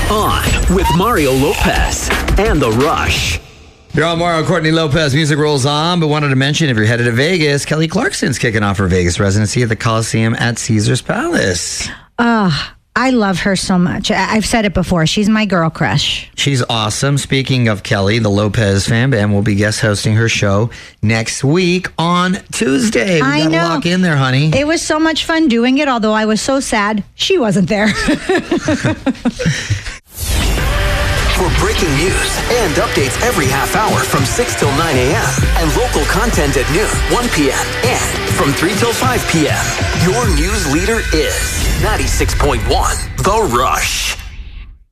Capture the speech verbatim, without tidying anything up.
On with Mario Lopez and The Rush. You're on Mario Courtney Lopez. Music rolls on, but wanted to mention, if you're headed to Vegas, Kelly Clarkson's kicking off her Vegas residency at the Coliseum at Caesars Palace. Ah. Uh, I love her so much. I've said it before. She's my girl crush. She's awesome. Speaking of Kelly, the Lopez Fan Band will be guest hosting her show next week on Tuesday. We I gotta know. lock in there, honey. It was so much fun doing it, although I was so sad she wasn't there. For breaking news and updates every half hour from six till nine a.m. and local content at noon, one p.m. and from three till five p.m. Your news leader is ninety-six point one The Rush.